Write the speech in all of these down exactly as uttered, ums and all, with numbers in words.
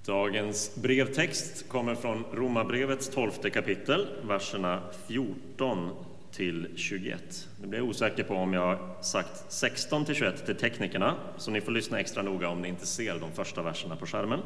Dagens brevtext kommer från Romarbrevets tolfte kapitel, verserna fjorton till tjugoett. Nu blir jag osäker på om jag har sagt sexton till tjugoett till teknikerna, så ni får lyssna extra noga om ni inte ser de första verserna på skärmen.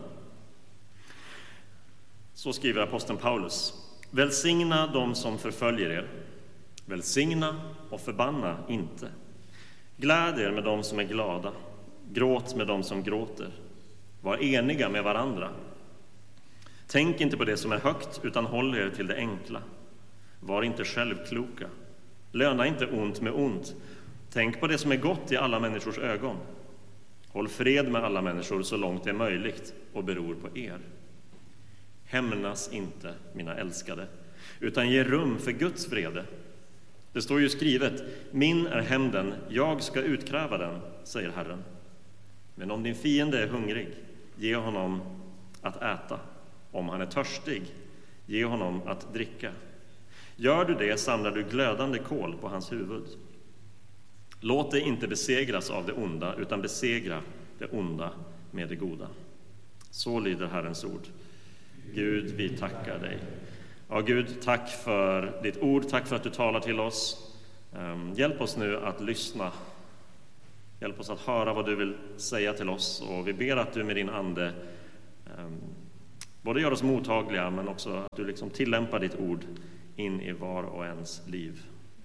Så skriver aposteln Paulus: Välsigna dem som förföljer er. Välsigna och förbanna inte. Gläd er med dem som är glada. Gråt med dem som gråter. Var eniga med varandra. Tänk inte på det som är högt, utan håll er till det enkla. Var inte självkloka. Löna inte ont med ont. Tänk på det som är gott i alla människors ögon. Håll fred med alla människor så långt det är möjligt och beror på er. Hämnas inte, mina älskade, utan ge rum för Guds vrede. Det står ju skrivet: min är hämnden, jag ska utkräva den, säger Herren. Men om din fiende är hungrig, ge honom att äta. Om han är törstig, ge honom att dricka. Gör du det, samlar du glödande kol på hans huvud. Låt dig inte besegras av det onda, utan besegra det onda med det goda. Så lyder Herrens ord. Gud, vi tackar dig. Ja, Gud, tack för ditt ord, tack för att du talar till oss. Um, hjälp oss nu att lyssna. Hjälp oss att höra vad du vill säga till oss. Och vi ber att du med din ande um, både gör oss mottagliga, men också att du liksom tillämpar ditt ord in i var och ens liv.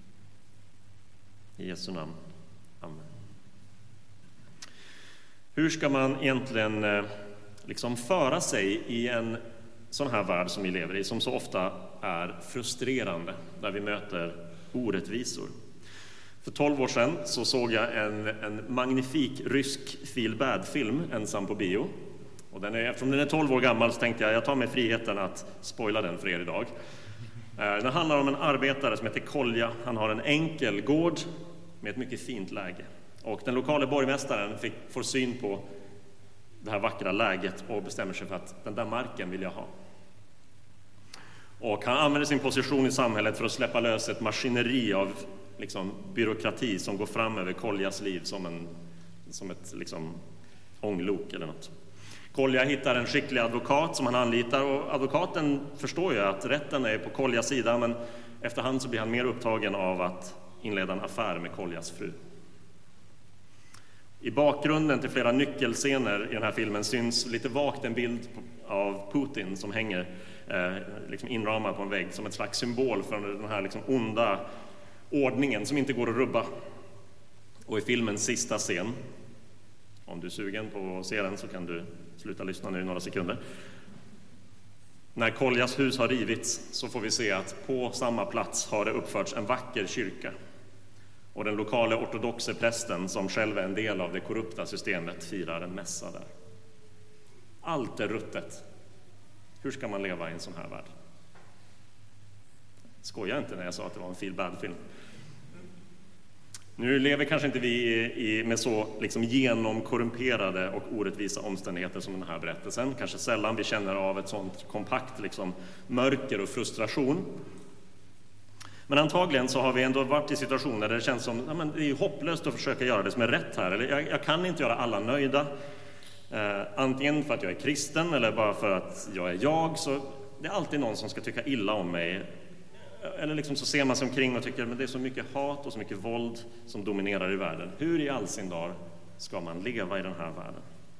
I Jesu namn. Amen. Hur ska man egentligen eh, liksom föra sig i en sån här värld som vi lever i, som så ofta är frustrerande, där vi möter orättvisor? För tolv år sedan så såg jag en, en magnifik rysk feel bad-film ensam på bio. Och den är, eftersom den är tolv år gammal så tänkte jag jag tar mig friheten att spoila den för er idag. Den handlar om en arbetare som heter Kolja. Han har en enkel gård med ett mycket fint läge. Och den lokala borgmästaren fick, får syn på det här vackra läget och bestämmer sig för att den där marken vill jag ha. Och han använder sin position i samhället för att släppa lös ett maskineri av liksom, byråkrati som går fram över Koljas liv som, en, som ett liksom, ånglok eller något. Kolja hittar en skicklig advokat som han anlitar, och advokaten förstår ju att rätten är på Koljas sida, men efterhand så blir han mer upptagen av att inleda en affär med Koljas fru. I bakgrunden till flera nyckelscener i den här filmen syns lite vagt en bild av Putin som hänger eh, liksom inramad på en vägg som ett slags symbol för den här liksom onda ordningen som inte går att rubba. Och i filmens sista scen, om du är sugen på att se den så kan du sluta lyssna nu i några sekunder. När Koljas hus har rivits så får vi se att på samma plats har det uppförts en vacker kyrka. Och den lokala ortodoxe prästen, som själv är en del av det korrupta systemet, firar en mässa där. Allt är ruttet. Hur ska man leva i en sån här värld? Skojar inte när jag sa att det var en feel bad-film. Nu lever kanske inte vi i, i, med så liksom genomkorrumperade och orättvisa omständigheter som den här berättelsen. Kanske sällan vi känner av ett sånt kompakt liksom, mörker och frustration. Men antagligen så har vi ändå varit i situationer där det känns som ja, men det är hopplöst att försöka göra det som är rätt här. Eller jag, jag kan inte göra alla nöjda. Eh, antingen för att jag är kristen eller bara för att jag är jag. Så det är alltid någon som ska tycka illa om mig. Eller liksom så ser man sig omkring och tycker att det är så mycket hat och så mycket våld som dominerar i världen. Hur i all sin dag ska man leva i den här världen?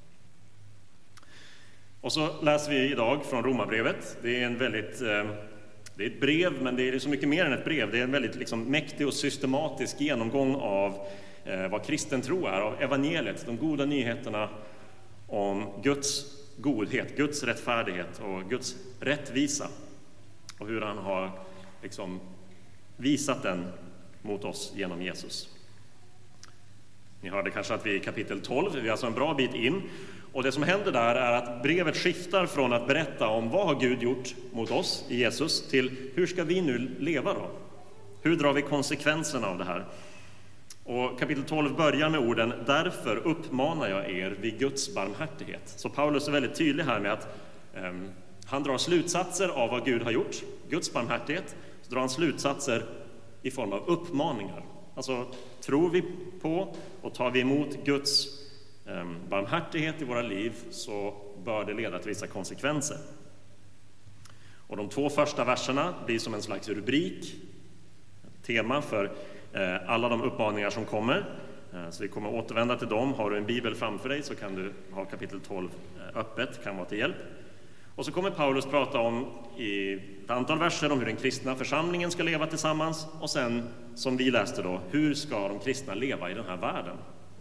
Och så läser vi idag från Romarbrevet. Det är en väldigt... Eh, Det är ett brev, men det är så mycket mer än ett brev. Det är en väldigt liksom, mäktig och systematisk genomgång av eh, vad kristen tro är, av evangeliet, de goda nyheterna om Guds godhet, Guds rättfärdighet och Guds rättvisa. Och hur han har liksom, visat den mot oss genom Jesus. Ni hörde kanske att vi är i kapitel tolv, vi är alltså en bra bit in. Och det som händer där är att brevet skiftar från att berätta om vad har Gud gjort mot oss i Jesus till hur ska vi nu leva då? Hur drar vi konsekvenserna av det här? Och kapitel tolv börjar med orden: därför uppmanar jag er vid Guds barmhärtighet. Så Paulus är väldigt tydlig här med att eh, han drar slutsatser av vad Gud har gjort, Guds barmhärtighet. Så drar han slutsatser i form av uppmaningar. Alltså tror vi på och tar vi emot Guds barmhärtighet i våra liv, så bör det leda till vissa konsekvenser. Och de två första verserna blir som en slags rubrik, tema för alla de uppmaningar som kommer. Så vi kommer återvända till dem. Har du en bibel framför dig så kan du ha kapitel tolv öppet, kan vara till hjälp. Och så kommer Paulus prata om i ett antal verser om hur den kristna församlingen ska leva tillsammans. Och sen, som vi läste då, hur ska de kristna leva i den här världen?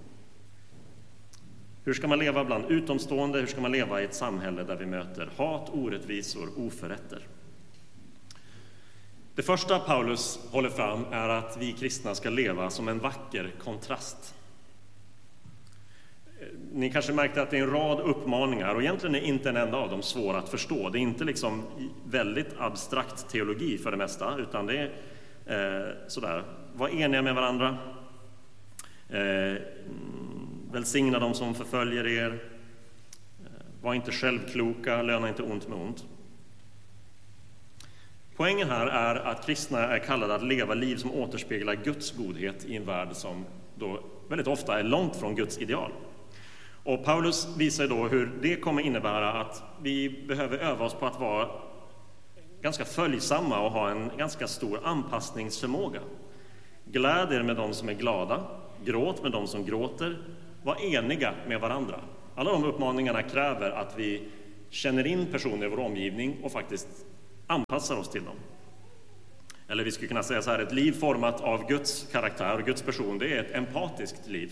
Hur ska man leva bland utomstående? Hur ska man leva i ett samhälle där vi möter hat, orättvisor, oförrätter? Det första Paulus håller fram är att vi kristna ska leva som en vacker kontrast. Ni kanske märkte att det är en rad uppmaningar, och egentligen är inte en enda av dem svår att förstå. Det är inte liksom väldigt abstrakt teologi för det mesta, utan det är eh, sådär, var eniga med varandra, eh, välsigna dem som förföljer er, eh, var inte självkloka, löna inte ont med ont. Poängen här är att kristna är kallade att leva liv som återspeglar Guds godhet i en värld som då väldigt ofta är långt från Guds ideal. Och Paulus visar då hur det kommer innebära att vi behöver öva oss på att vara ganska följsamma och ha en ganska stor anpassningsförmåga. Gläd er med de som är glada, gråt med de som gråter, var eniga med varandra. Alla de uppmaningarna kräver att vi känner in personer i vår omgivning och faktiskt anpassar oss till dem. Eller vi skulle kunna säga så här, ett liv format av Guds karaktär och Guds person, det är ett empatiskt liv.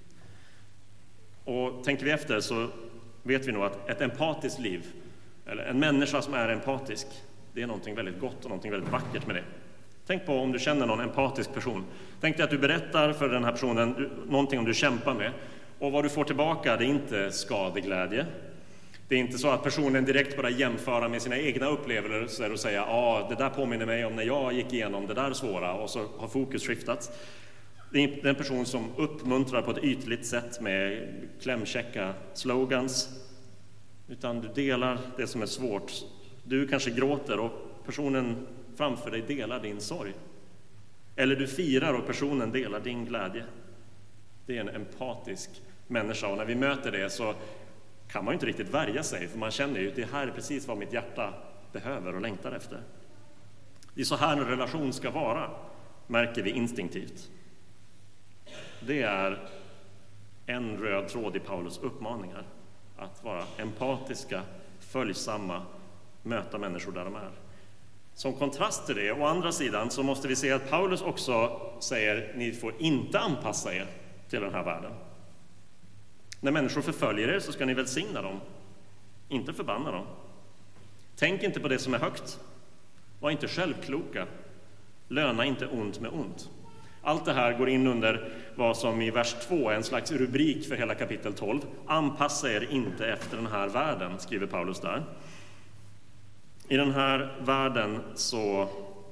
Och tänker vi efter så vet vi nog att ett empatiskt liv, eller en människa som är empatisk, det är någonting väldigt gott och någonting väldigt vackert med det. Tänk på om du känner någon empatisk person. Tänk dig att du berättar för den här personen någonting om du kämpar med, och vad du får tillbaka, det är inte skadeglädje. Det är inte så att personen direkt bara jämför med sina egna upplevelser och säger ja, ah, det där påminner mig om när jag gick igenom det där svåra, och så har fokus skiftats. Det är inte en person som uppmuntrar på ett ytligt sätt med klämkäcka slogans, utan du delar det som är svårt. Du kanske gråter och personen framför dig delar din sorg. Eller du firar och personen delar din glädje. Det är en empatisk människa, och när vi möter det så kan man ju inte riktigt värja sig, för man känner ju att det här är precis vad mitt hjärta behöver och längtar efter. Det är så här en relation ska vara, märker vi instinktivt. Det är en röd tråd i Paulus uppmaningar, att vara empatiska, följsamma, möta människor där de är. Som kontrast till det, å andra sidan, så måste vi se att Paulus också säger ni får inte anpassa er till den här världen. När människor förföljer er så ska ni välsigna dem, inte förbanna dem. Tänk inte på det som är högt. Var inte självkloka. Löna inte ont med ont. Allt det här går in under vad som i vers två är en slags rubrik för hela kapitel tolv. Anpassa er inte efter den här världen, skriver Paulus där. I den här världen så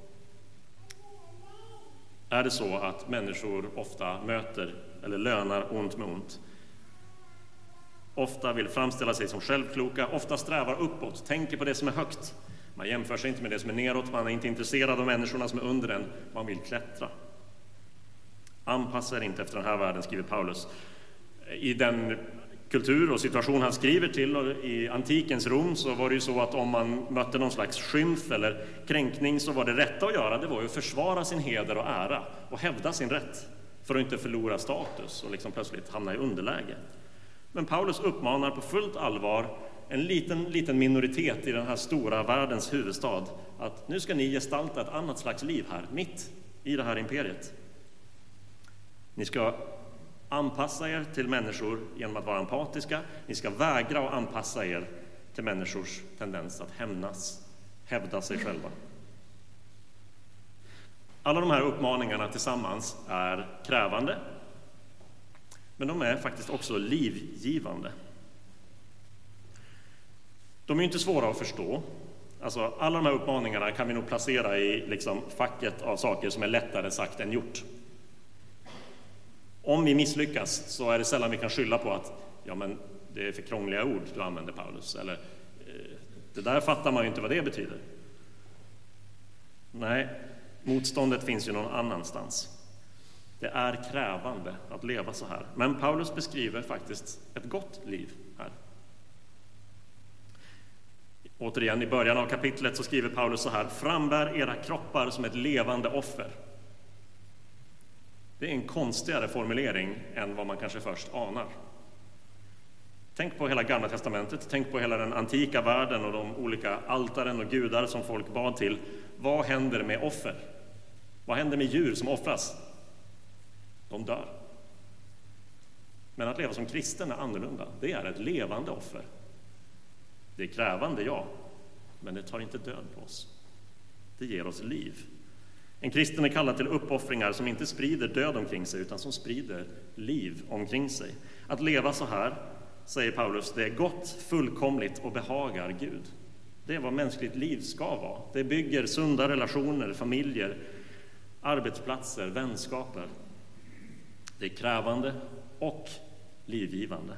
är det så att människor ofta möter eller lönar ont med ont. Ofta vill framställa sig som självkloka, ofta strävar uppåt, tänker på det som är högt. Man jämför sig inte med det som är neråt, man är inte intresserad av människorna som är under en, man vill klättra. Anpassa er inte efter den här världen, skriver Paulus. I den kultur och situation han skriver till, och i antikens Rom, så var det ju så att om man mötte någon slags skymf eller kränkning så var det rätta att göra, det var ju att försvara sin heder och ära och hävda sin rätt för att inte förlora status och liksom plötsligt hamna i underläge. Men Paulus uppmanar på fullt allvar en liten, liten minoritet i den här stora världens huvudstad att nu ska ni gestalta ett annat slags liv här, mitt i det här imperiet. Ni ska anpassa er till människor genom att vara empatiska. Ni ska vägra att anpassa er till människors tendens att hämnas, hävda sig själva. Alla de här uppmaningarna tillsammans är krävande, men de är faktiskt också livgivande. De är inte svåra att förstå. Alltså, alla de här uppmaningarna kan vi nog placera i liksom facket av saker som är lättare sagt än gjort. Om vi misslyckas så är det sällan vi kan skylla på att ja, men det är för krångliga ord du använder, Paulus. Eller det där fattar man ju inte vad det betyder. Nej, motståndet finns ju någon annanstans. Det är krävande att leva så här. Men Paulus beskriver faktiskt ett gott liv här. Återigen, i början av kapitlet så skriver Paulus så här: frambär era kroppar som ett levande offer. Det är en konstigare formulering än vad man kanske först anar. Tänk på hela Gamla testamentet, tänk på hela den antika världen och de olika altaren och gudar som folk bad till. Vad händer med offer? Vad händer med djur som offras? De dör. Men att leva som kristen är annorlunda. Det är ett levande offer. Det är krävande, ja, men det tar inte död på oss. Det ger oss liv. En kristen är kallad till uppoffringar som inte sprider död omkring sig, utan som sprider liv omkring sig. Att leva så här, säger Paulus, det är gott, fullkomligt och behagar Gud. Det är vad mänskligt liv ska vara. Det bygger sunda relationer, familjer, arbetsplatser, vänskaper. Det är krävande och livgivande.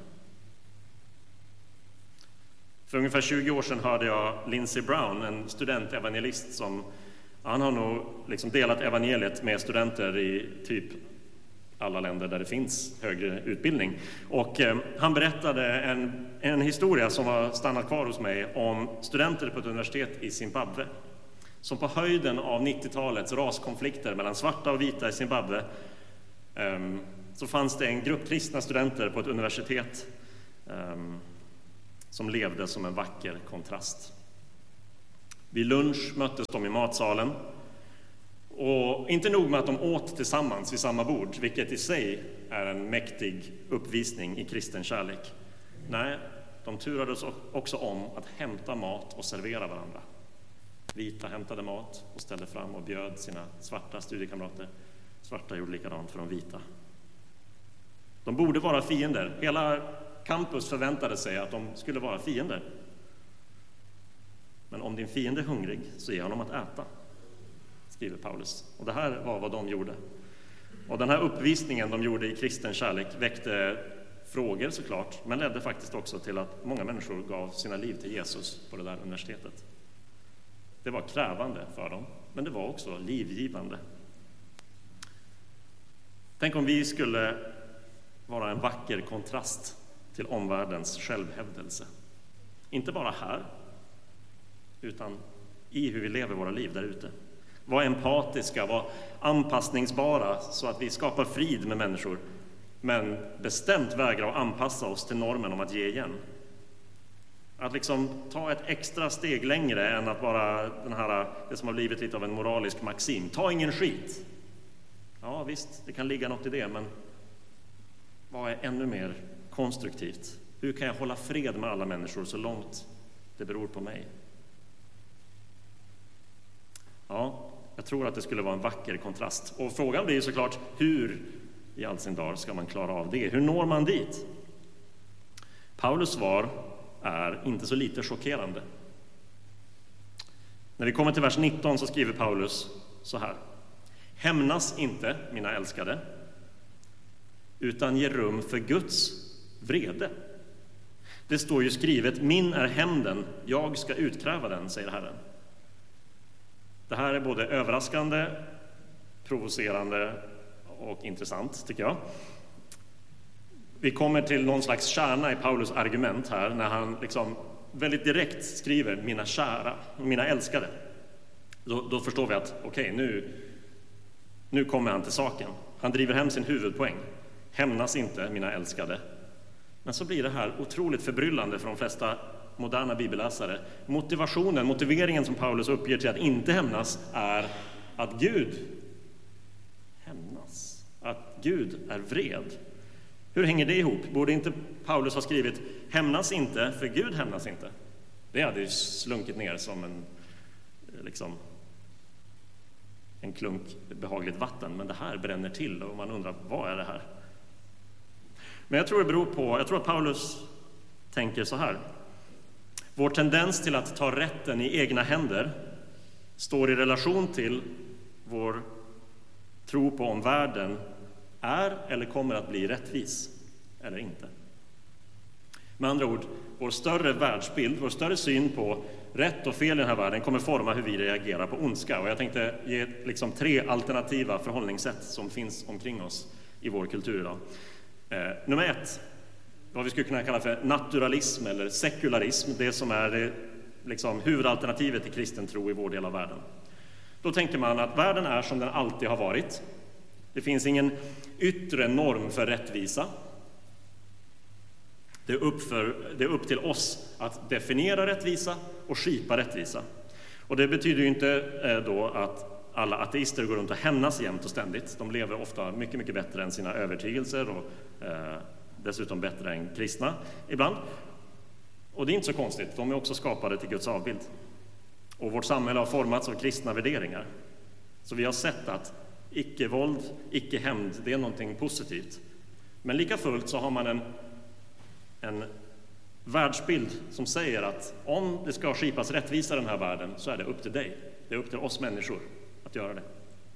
För ungefär tjugo år sedan hörde jag Lindsey Brown, en studentevangelist, som han har nog liksom delat evangeliet med studenter i typ alla länder där det finns högre utbildning. Och eh, han berättade en, en historia som har stannat kvar hos mig om studenter på ett universitet i Zimbabwe. Som på höjden av nittiotalets raskonflikter mellan svarta och vita i Zimbabwe eh, så fanns det en grupp kristna studenter på ett universitet eh, som levde som en vacker kontrast. Vid lunch möttes de i matsalen. Och inte nog med att de åt tillsammans vid samma bord, vilket i sig är en mäktig uppvisning i kristen kärlek. Nej, de turades också om att hämta mat och servera varandra. Vita hämtade mat och ställde fram och bjöd sina svarta studiekamrater. Svarta gjorde likadant för de vita. De borde vara fiender. Hela campus förväntade sig att de skulle vara fiender. Men om din fiende är hungrig så ge honom att äta, skriver Paulus. Och det här var vad de gjorde. Och den här uppvisningen de gjorde i kristen kärlek väckte frågor såklart, men ledde faktiskt också till att många människor gav sina liv till Jesus på det där universitetet. Det var krävande för dem, men det var också livgivande. Tänk om vi skulle vara en vacker kontrast till omvärldens självhävdelse. Inte bara här, utan i hur vi lever våra liv där ute. Var empatiska, var anpassningsbara så att vi skapar frid med människor, men bestämt vägrar att anpassa oss till normen om att ge igen. Att liksom ta ett extra steg längre än att vara den här, det som har blivit lite av en moralisk maxim. Ta ingen skit. Ja visst, det kan ligga något i det, men vad är ännu mer konstruktivt? Hur kan jag hålla fred med alla människor så långt det beror på mig? Ja, jag tror att det skulle vara en vacker kontrast. Och frågan blir ju såklart, hur i all sin dag ska man klara av det? Hur når man dit? Paulus svar är inte så lite chockerande. När vi kommer till vers nitton så skriver Paulus så här: hämnas inte, mina älskade, utan ge rum för Guds vrede. Det står ju skrivet, min är hämnden, jag ska utkräva den, säger Herren. Det här är både överraskande, provocerande och intressant, tycker jag. Vi kommer till någon slags kärna i Paulus argument här, när han liksom väldigt direkt skriver mina kära, mina älskade. Då, då förstår vi att okej, okay, nu, nu kommer han till saken. Han driver hem sin huvudpoäng. Hämnas inte, mina älskade. Men så blir det här otroligt förbryllande för de flesta moderna bibelläsare. Motivationen, motiveringen som Paulus uppger till att inte hämnas är att Gud hämnas. Att Gud är vred. Hur hänger det ihop? Borde inte Paulus ha skrivit hämnas inte, för Gud hämnas inte? Det hade ju slunkit ner som en, liksom, en klunk behagligt vatten. Men det här bränner till och man undrar, vad är det här? Men jag tror det beror på, jag tror att Paulus tänker så här. Vår tendens till att ta rätten i egna händer står i relation till vår tro på om världen är eller kommer att bli rättvis eller inte. Med andra ord, vår större världsbild, vår större syn på rätt och fel i den här världen kommer forma hur vi reagerar på ondska. Och jag tänkte ge liksom tre alternativa förhållningssätt som finns omkring oss i vår kultur idag. Eh, nummer ett, vad vi skulle kunna kalla för naturalism eller sekularism, det som är det, liksom, huvudalternativet till kristen tro i vår del av världen. Då tänker man att världen är som den alltid har varit. Det finns ingen yttre norm för rättvisa. Det är upp, för, det är upp till oss att definiera rättvisa och skipa rättvisa. Och det betyder ju inte då att alla ateister går runt och hämnas jämt och ständigt. De lever ofta mycket, mycket bättre än sina övertygelser och eh, dessutom bättre än kristna ibland. Och det är inte så konstigt, de är också skapade till Guds avbild. Och vårt samhälle har formats av kristna värderingar. Så vi har sett att icke-våld, icke-hämnd, det är någonting positivt. Men lika fullt så har man en, en världsbild som säger att om det ska skipas rättvisa i den här världen så är det upp till dig. Det är upp till oss människor att göra det.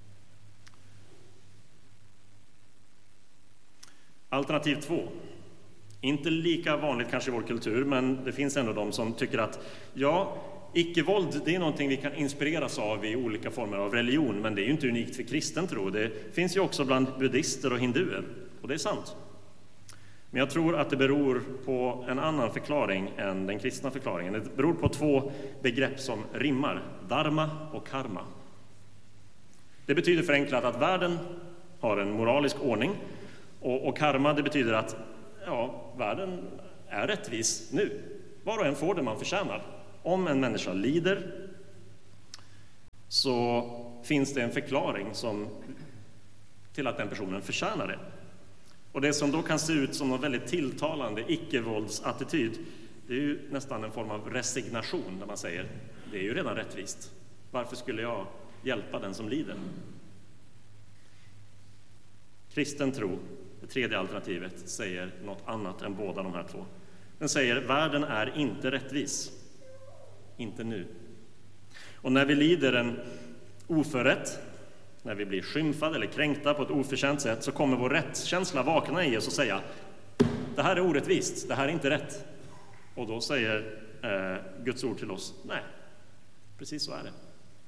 Alternativ två. Inte lika vanligt kanske i vår kultur, men det finns ändå de som tycker att ja, icke-våld, det är någonting vi kan inspireras av i olika former av religion, men det är ju inte unikt för kristen tro. Det finns ju också bland buddister och hinduer, och det är sant. Men jag tror att det beror på en annan förklaring än den kristna förklaringen. Det beror på två begrepp som rimmar, dharma och karma. Det betyder förenklat att världen har en moralisk ordning, och, och karma, det betyder att ja, världen är rättvis nu. Var och en får det man förtjänar. Om en människa lider så finns det en förklaring som, till att den personen förtjänar det. Och det som då kan se ut som en väldigt tilltalande icke-våldsattityd, det är ju nästan en form av resignation där man säger, det är ju redan rättvist. Varför skulle jag hjälpa den som lider? Kristen tro, det tredje alternativet, säger något annat än båda de här två. Den säger, världen är inte rättvis. Inte nu. Och när vi lider en oförrätt, när vi blir skymfade eller kränkta på ett oförtjänt sätt, så kommer vår rättskänsla vakna i oss och säga, det här är orättvist, det här är inte rätt. Och då säger eh, Guds ord till oss, nej, precis så är det.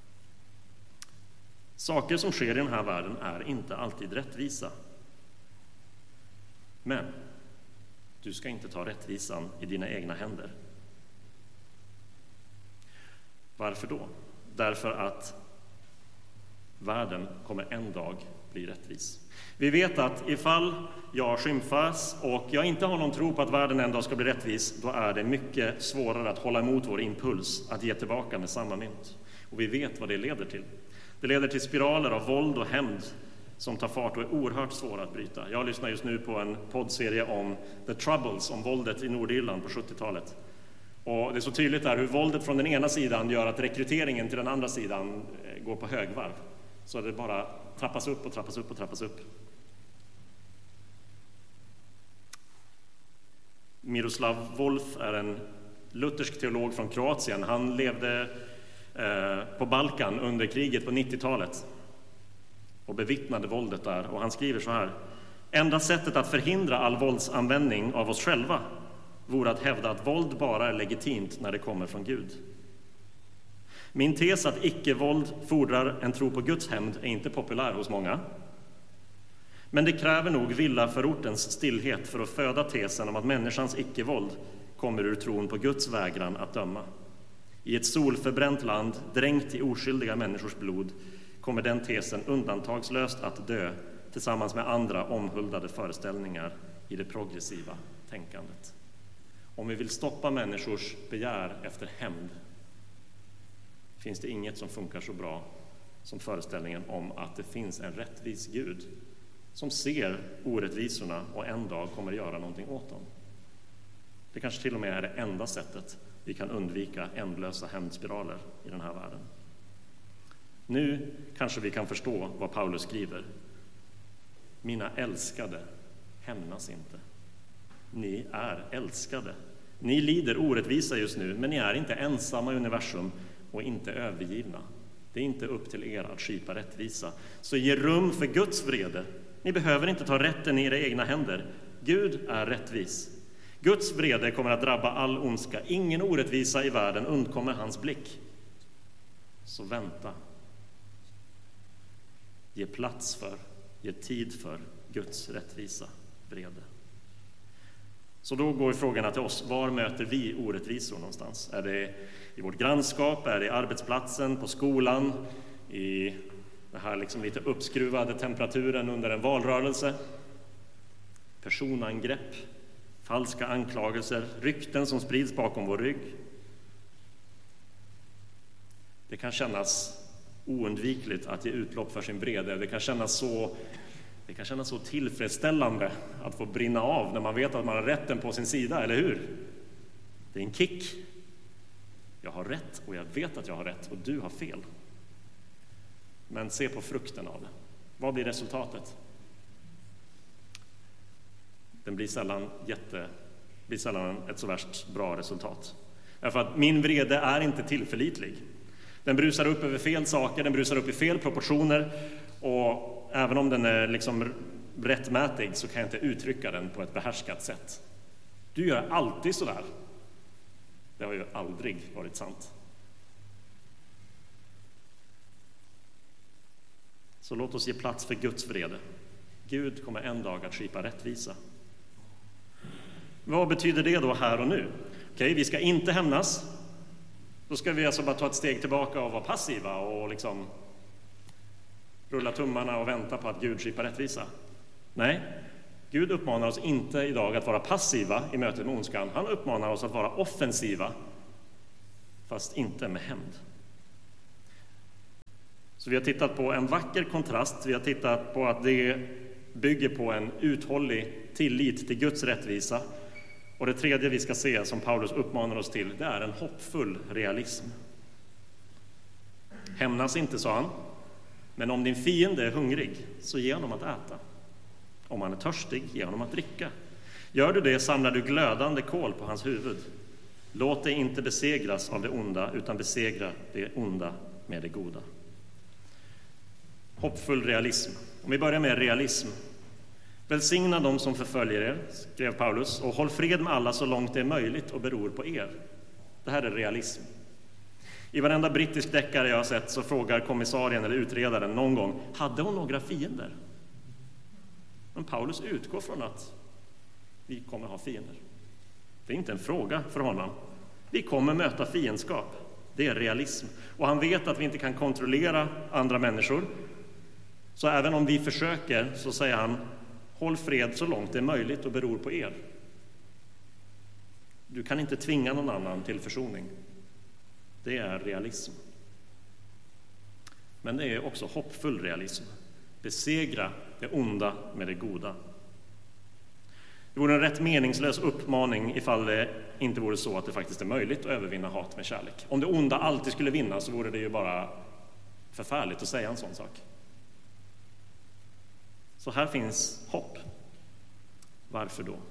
Saker som sker i den här världen är inte alltid rättvisa. Men du ska inte ta rättvisan i dina egna händer. Varför då? Därför att världen kommer en dag bli rättvis. Vi vet att ifall jag skymfas och jag inte har någon tro på att världen en dag ska bli rättvis, då är det mycket svårare att hålla emot vår impuls att ge tillbaka med samma mynt. Och vi vet vad det leder till. Det leder till spiraler av våld och hämnd som tar fart och är oerhört svåra att bryta. Jag lyssnar just nu på en poddserie om The Troubles, om våldet i Nordirland på sjuttiotalet. Och det är så tydligt där hur våldet från den ena sidan gör att rekryteringen till den andra sidan går på högvarv. Så det bara trappas upp och trappas upp och trappas upp. Miroslav Volf är en luthersk teolog från Kroatien. Han levde eh, på Balkan under kriget på nittiotalet och bevittnade våldet där. Och han skriver så här: enda sättet att förhindra all våldsanvändning av oss själva vore att hävda att våld bara är legitimt när det kommer från Gud. Min tes att icke-våld fordrar en tro på Guds hämnd är inte populär hos många. Men det kräver nog villaförortens stillhet för att föda tesen om att människans icke-våld kommer ur tron på Guds vägran att döma. I ett solförbränt land, dränkt i oskyldiga människors blod, kommer den tesen undantagslöst att dö tillsammans med andra omhuldade föreställningar i det progressiva tänkandet. Om vi vill stoppa människors begär efter hämnd finns det inget som funkar så bra som föreställningen om att det finns en rättvis Gud som ser orättvisorna och en dag kommer att göra någonting åt dem. Det kanske till och med är det enda sättet vi kan undvika ändlösa hämndspiraler i den här världen. Nu kanske vi kan förstå vad Paulus skriver. Mina älskade, hämnas inte. Ni är älskade. Ni lider orättvisa just nu, men ni är inte ensamma i universum och inte övergivna. Det är inte upp till er att skipa rättvisa. Så ge rum för Guds vrede. Ni behöver inte ta rätten i era egna händer. Gud är rättvis. Guds vrede kommer att drabba all ondska. Ingen orättvisa i världen undkommer hans blick. Så vänta. Ge plats för, ge tid för Guds rättvisa vrede. Så då går frågorna till oss. Var möter vi orättvisor någonstans? Är det i vårt grannskap? Är det i arbetsplatsen? På skolan? I den här liksom lite uppskruvade temperaturen under en valrörelse? Personangrepp? Falska anklagelser? Rykten som sprids bakom vår rygg? Det kan kännas oundvikligt att ge utlopp för sin vrede. Det kan kännas så, det kan kännas så tillfredsställande att få brinna av när man vet att man har rätten på sin sida, eller hur? Det är en kick. Jag har rätt och jag vet att jag har rätt och du har fel. Men se på frukten av det. Vad blir resultatet? Den blir sällan jätte, blir sällan ett så värst bra resultat. Därför att min vrede är inte tillförlitlig. Den brusar upp över fel saker, den brusar upp i fel proportioner, och även om den är liksom rättmätig så kan jag inte uttrycka den på ett behärskat sätt. Du gör alltid så där. Det har ju aldrig varit sant. Så låt oss ge plats för Guds vrede. Gud kommer en dag att skipa rättvisa. Vad betyder det då här och nu? Okej, vi ska inte hämnas. Då ska vi alltså bara ta ett steg tillbaka och vara passiva och liksom rulla tummarna och vänta på att Gud skipar rättvisa. Nej, Gud uppmanar oss inte idag att vara passiva i mötet med ondskan. Han uppmanar oss att vara offensiva, fast inte med hämnd. Så vi har tittat på en vacker kontrast. Vi har tittat på att det bygger på en uthållig tillit till Guds rättvisa. Och det tredje vi ska se, som Paulus uppmanar oss till, det är en hoppfull realism. Hämnas inte, sa han, men om din fiende är hungrig, så ge honom att äta. Om han är törstig, ge honom att dricka. Gör du det, samlar du glödande kol på hans huvud. Låt dig inte besegras av det onda, utan besegra det onda med det goda. Hoppfull realism. Om vi börjar med realism. Välsigna dem som förföljer er, skrev Paulus, och håll fred med alla så långt det är möjligt och beror på er. Det här är realism. I varenda brittisk deckare jag har sett så frågar kommissarien eller utredaren någon gång, hade hon några fiender? Men Paulus utgår från att vi kommer ha fiender. Det är inte en fråga för honom. Vi kommer möta fiendskap. Det är realism. Och han vet att vi inte kan kontrollera andra människor. Så även om vi försöker, så säger han, håll fred så långt det är möjligt och beror på er. Du kan inte tvinga någon annan till försoning. Det är realism. Men det är också hoppfull realism. Besegra det onda med det goda. Det vore en rätt meningslös uppmaning ifall det inte vore så att det faktiskt är möjligt att övervinna hat med kärlek. Om det onda alltid skulle vinna så vore det ju bara förfärligt att säga en sån sak. Så här finns hopp. Varför då?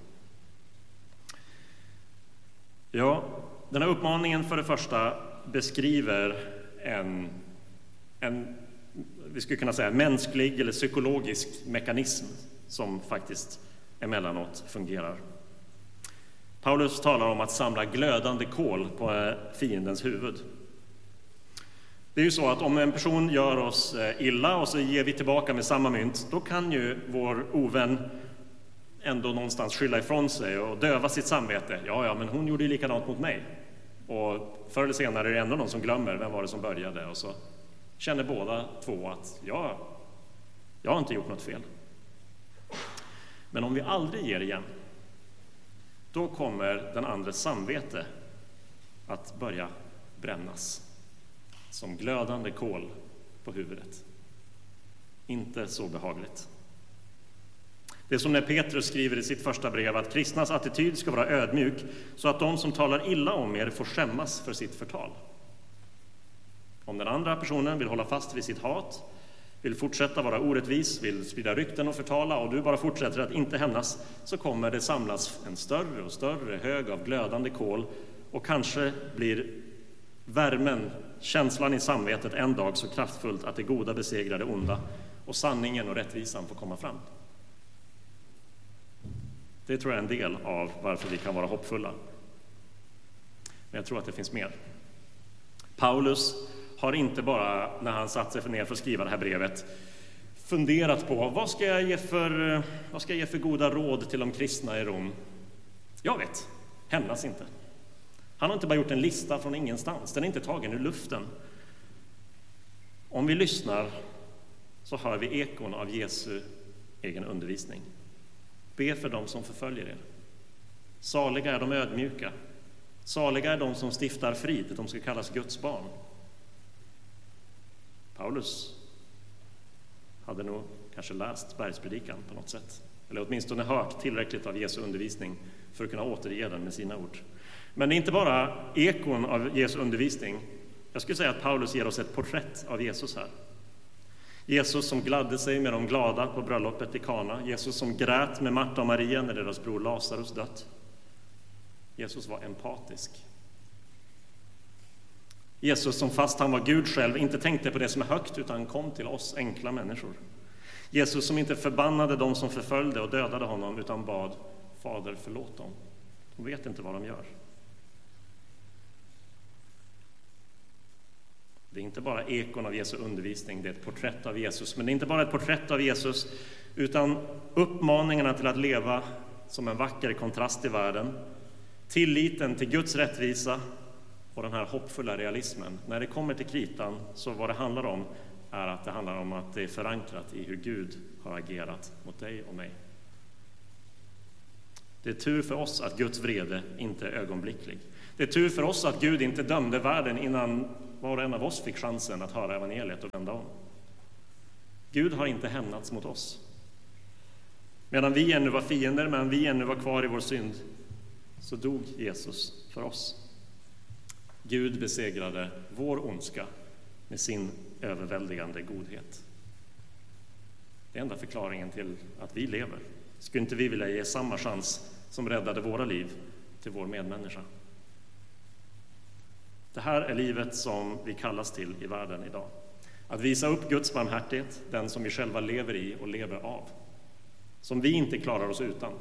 Ja, den här uppmaningen för det första beskriver en, en vi skulle kunna säga mänsklig eller psykologisk mekanism som faktiskt emellanåt fungerar. Paulus talar om att samla glödande kol på fiendens huvud. Det är ju så att om en person gör oss illa och så ger vi tillbaka med samma mynt, då kan ju vår ovän ändå någonstans skylla ifrån sig och döva sitt samvete. Ja, ja, men hon gjorde ju likadant mot mig. Och förr eller senare är det ändå någon som glömmer vem var det som började, och så känner båda två att ja, jag har inte gjort något fel. Men om vi aldrig ger igen, då kommer den andres samvete att börja brännas som glödande kol på huvudet. Inte så behagligt. Det är som när Petrus skriver i sitt första brev att kristnas attityd ska vara ödmjuk så att de som talar illa om er får skämmas för sitt förtal. Om den andra personen vill hålla fast vid sitt hat, vill fortsätta vara orättvis, vill sprida rykten och förtala, och du bara fortsätter att inte hämnas, så kommer det samlas en större och större hög av glödande kol, och kanske blir värmen, känslan i samvetet en dag så kraftfullt att det goda besegrar det onda och sanningen och rättvisan får komma fram. Det tror jag är en del av varför vi kan vara hoppfulla. Men jag tror att det finns mer. Paulus har inte bara, när han satt sig ner för att skriva det här brevet, funderat på vad ska jag ge för, vad ska jag ge för goda råd till de kristna i Rom. Jag vet, hämnas inte. Han har inte bara gjort en lista från ingenstans, den är inte tagen ur luften. Om vi lyssnar så hör vi ekon av Jesu egen undervisning. Be för dem som förföljer er. Saliga är de ödmjuka. Saliga är de som stiftar frid, de ska kallas Guds barn. Paulus hade nog kanske läst bergspredikan på något sätt. Eller åtminstone hört tillräckligt av Jesu undervisning för att kunna återge den med sina ord. Men det är inte bara ekon av Jesu undervisning. Jag skulle säga att Paulus ger oss ett porträtt av Jesus här. Jesus som gladde sig med de glada på bröllopet i Kana. Jesus som grät med Marta och Maria när deras bror Lazarus dött. Jesus var empatisk. Jesus som fast han var Gud själv inte tänkte på det som är högt utan kom till oss enkla människor. Jesus som inte förbannade de som förföljde och dödade honom utan bad: Fader, förlåt dem. De vet inte vad de gör. Det är inte bara ekon av Jesu undervisning, det är ett porträtt av Jesus. Men det är inte bara ett porträtt av Jesus, utan uppmaningarna till att leva som en vacker kontrast i världen. Tilliten till Guds rättvisa och den här hoppfulla realismen. När det kommer till kritan så vad det handlar om är att det handlar om att det är förankrat i hur Gud har agerat mot dig och mig. Det är tur för oss att Guds vrede inte är ögonblicklig. Det är tur för oss att Gud inte dömde världen innan var och en av oss fick chansen att höra evangeliet och vända om. Gud har inte hämnats mot oss. Medan vi ännu var fiender, medan vi ännu var kvar i vår synd, så dog Jesus för oss. Gud besegrade vår ondska med sin överväldigande godhet. Det är enda förklaringen till att vi lever. Skulle inte vi vilja ge samma chans som räddade våra liv till vår medmänniska? Det här är livet som vi kallas till i världen idag. Att visa upp Guds barmhärtighet, den som vi själva lever i och lever av. Som vi inte klarar oss utan.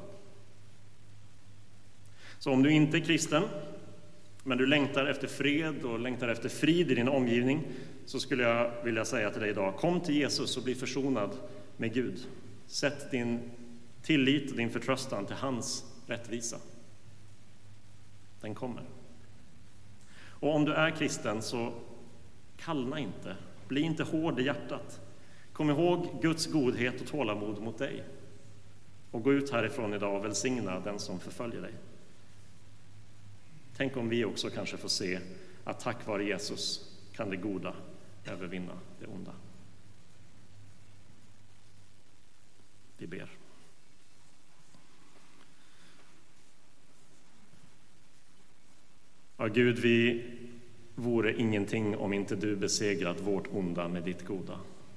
Så om du inte är kristen, men du längtar efter fred och längtar efter frid i din omgivning, så skulle jag vilja säga till dig idag: kom till Jesus och bli försonad med Gud. Sätt din tillit och din förtröstan till hans rättvisa. Den kommer. Och om du är kristen, så kallna inte. Bli inte hård i hjärtat. Kom ihåg Guds godhet och tålamod mot dig. Och gå ut härifrån idag och välsigna den som förföljer dig. Tänk om vi också kanske får se att tack vare Jesus kan det goda övervinna det onda. Vi ber. Ja, Gud, vi vore ingenting om inte du besegrat vårt onda med ditt goda.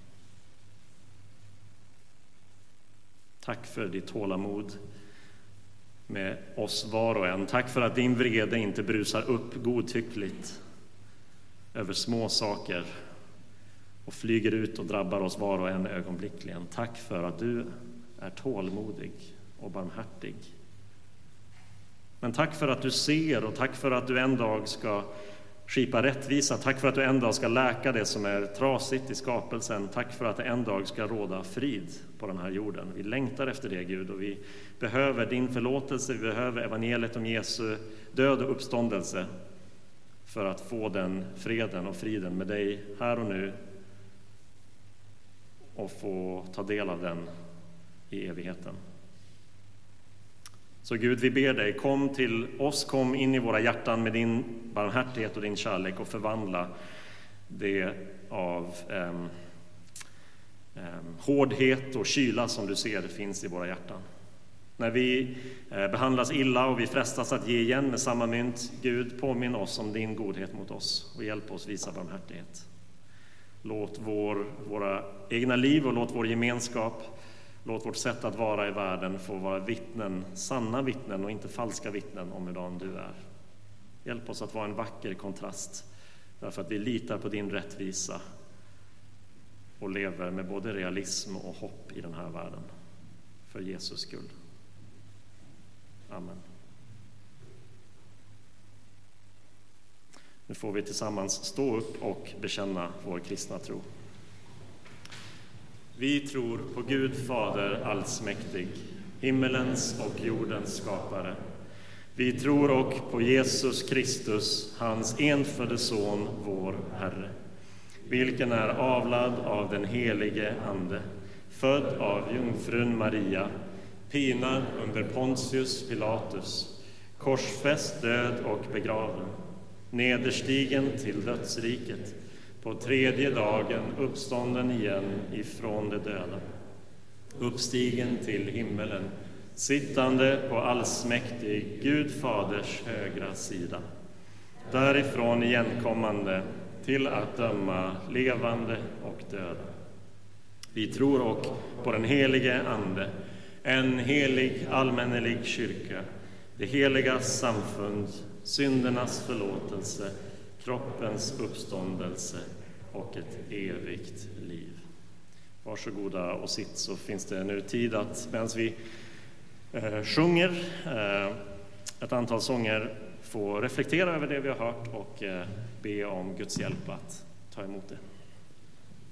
Tack för ditt tålamod med oss var och en. Tack för att din vrede inte brusar upp godtyckligt över små saker och flyger ut och drabbar oss var och en ögonblickligen. Tack för att du är tålmodig och barmhärtig. Men tack för att du ser, och tack för att du en dag ska skipa rättvisa. Tack för att du en dag ska läka det som är trasigt i skapelsen. Tack för att det en dag ska råda frid på den här jorden. Vi längtar efter det, Gud, och vi behöver din förlåtelse. Vi behöver evangeliet om Jesu död och uppståndelse för att få den freden och friden med dig här och nu och få ta del av den i evigheten. Så Gud, vi ber dig, kom till oss, kom in i våra hjärtan med din barmhärtighet och din kärlek och förvandla det av um, um, hårdhet och kyla som du ser finns i våra hjärtan. När vi eh, behandlas illa och vi frestas att ge igen med samma mynt, Gud, påminn oss om din godhet mot oss och hjälp oss visa barmhärtighet. Låt vår, våra egna liv och låt vår gemenskap, låt vårt sätt att vara i världen få vara vittnen, sanna vittnen och inte falska vittnen om hurdan du är. Hjälp oss att vara en vacker kontrast, därför att vi litar på din rättvisa och lever med både realism och hopp i den här världen. För Jesus skull. Amen. Nu får vi tillsammans stå upp och bekänna vår kristna tro. Vi tror på Gud Fader allsmäktig, himmelens och jordens skapare. Vi tror och på Jesus Kristus, hans enfödde son, vår Herre, vilken är avlad av den helige Ande, född av jungfrun Maria, pinad under Pontius Pilatus, korsfäst, död och begraven, nederstigen till dödsriket, på tredje dagen uppstånden igen ifrån de döda, uppstigen till himmelen, sittande på allsmäktig Gud Faders högra sida, därifrån igenkommande till att döma levande och döda. Vi tror och på den helige Ande, en helig allmännelig kyrka, det heliga samfund, syndernas förlåtelse, kroppens uppståndelse och ett evigt liv. Varsågoda och sitt, så finns det nu tid att medan vi eh, sjunger eh, ett antal sånger få reflektera över det vi har hört och eh, be om Guds hjälp att ta emot det.